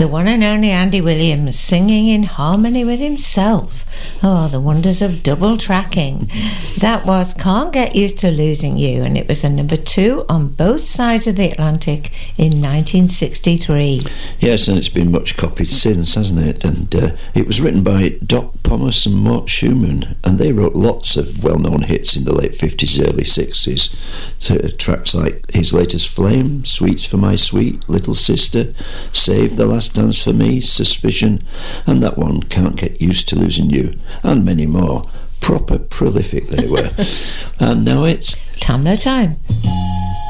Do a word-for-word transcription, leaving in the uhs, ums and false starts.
the one and only Andy Williams singing in harmony with himself. Oh, the wonders of double tracking. That was Can't Get Used to Losing You, and it was a number two on both sides of the Atlantic in nineteen sixty-three. Yes, and it's been much copied since, hasn't it? And uh, it was written by Doc Pomus and Mort Schumann, and they wrote lots of well-known hits in the late fifties, early sixties. So, uh, tracks like his latest Flame, Sweets for My Sweet, Little Sister, Save the Last Dance for Me, Suspicion, and that one, Can't Get Used to Losing You, and many more. Proper prolific they were. And now it's Tamla time.